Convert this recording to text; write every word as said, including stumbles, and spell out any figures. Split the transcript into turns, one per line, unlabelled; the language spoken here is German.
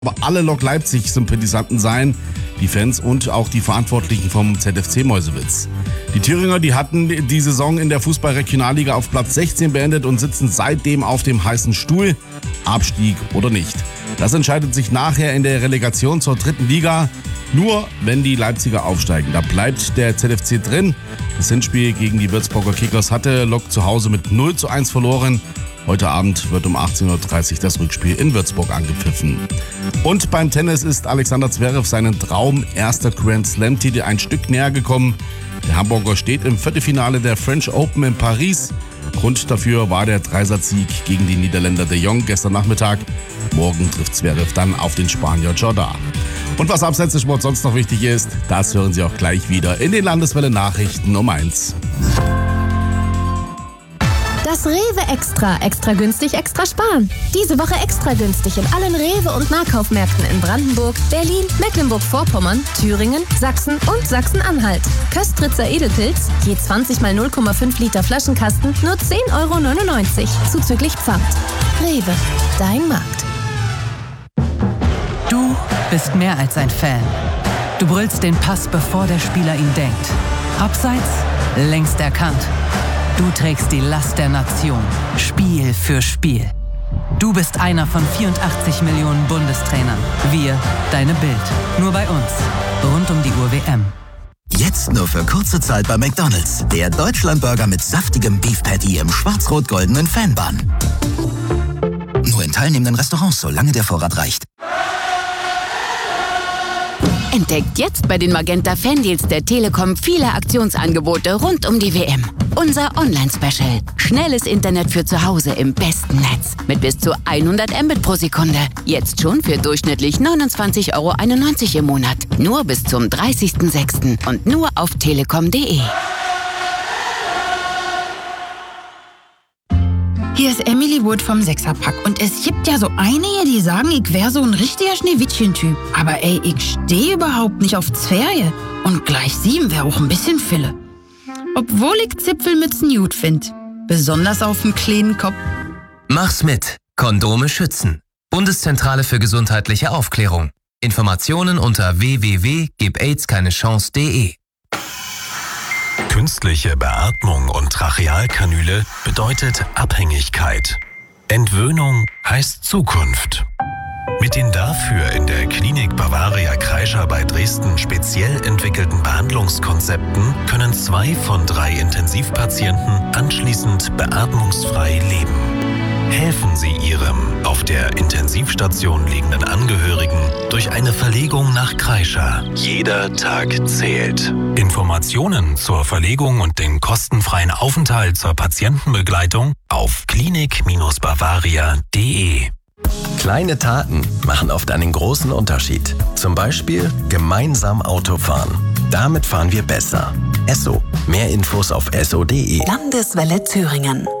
Aber alle Lok Leipzig-Sympathisanten seien die Fans und auch die Verantwortlichen vom Z F C Meuselwitz. Die Thüringer, die hatten die Saison in der Fußball-Regionalliga auf Platz sechzehn beendet und sitzen seitdem auf dem heißen Stuhl. Abstieg oder nicht. Das entscheidet sich nachher in der Relegation zur dritten Liga. Nur wenn die Leipziger aufsteigen. Da bleibt der Z F C drin. Das Hinspiel gegen die Würzburger Kickers hatte Lok zu Hause mit null zu eins verloren. Heute Abend wird um achtzehn Uhr dreißig das Rückspiel in Würzburg angepfiffen. Und beim Tennis ist Alexander Zverev seinen Traum erster Grand Slam-Titel ein Stück näher gekommen. Der Hamburger steht im Viertelfinale der French Open in Paris. Grund dafür war der Dreisatz-Sieg gegen die Niederländer de Jong gestern Nachmittag. Morgen trifft Zverev dann auf den Spanier Jordan. Und was abseits des Sports sonst noch wichtig ist, das hören Sie auch gleich wieder in den Landeswelle-Nachrichten um eins.
Das Rewe Extra. Extra günstig, extra sparen. Diese Woche extra günstig in allen Rewe- und Nahkaufmärkten in Brandenburg, Berlin, Mecklenburg-Vorpommern, Thüringen, Sachsen und Sachsen-Anhalt. Köstritzer Edelpilz, je zwanzig mal null Komma fünf Liter Flaschenkasten, nur zehn Euro neunundneunzig, zuzüglich Pfand. Rewe, dein Markt.
Du bist mehr als ein Fan. Du brüllst den Pass, bevor der Spieler ihn denkt. Abseits, längst erkannt. Du trägst die Last der Nation, Spiel für Spiel. Du bist einer von vierundachtzig Millionen Bundestrainern. Wir, deine Bild. Nur bei uns. Rund um die Uhr W M.
Jetzt nur für kurze Zeit bei McDonald's. Der Deutschlandburger mit saftigem Beef Patty im schwarz-rot-goldenen Fanbun. Nur in teilnehmenden Restaurants, solange der Vorrat reicht.
Entdeckt jetzt bei den Magenta Fandeals der Telekom viele Aktionsangebote rund um die W M. Unser Online-Special. Schnelles Internet für zu Hause im besten Netz. Mit bis zu hundert Mbit pro Sekunde. Jetzt schon für durchschnittlich neunundzwanzig Euro einundneunzig im Monat. Nur bis zum dreißigsten sechsten und nur auf telekom punkt de.
Hier ist Emily Wood vom Sechserpack und es gibt ja so einige, die sagen, ich wäre so ein richtiger Schneewittchen-Typ. Aber ey, ich stehe überhaupt nicht auf Zwerge. Und gleich sieben wäre auch ein bisschen Fille. Obwohl ich Zipfelmützen gut find. Besonders auf dem kleinen Kopf.
Mach's mit. Kondome schützen. Bundeszentrale für gesundheitliche Aufklärung. Informationen unter w w w punkt gib aids keine chance punkt de.
Künstliche Beatmung und Trachealkanüle bedeutet Abhängigkeit. Entwöhnung heißt Zukunft. Mit den dafür in der Klinik Bavaria Kreischer bei Dresden speziell entwickelten Behandlungskonzepten können zwei von drei Intensivpatienten anschließend beatmungsfrei leben. Helfen Sie Ihrem auf der Intensivstation liegenden Angehörigen durch eine Verlegung nach Kreischer. Jeder Tag zählt. Informationen zur Verlegung und den kostenfreien Aufenthalt zur Patientenbegleitung auf klinik bavaria punkt de.
Kleine Taten machen oft einen großen Unterschied. Zum Beispiel gemeinsam Auto fahren. Damit fahren wir besser. Esso. Mehr Infos auf esso punkt de.
Landeswelle Thüringen.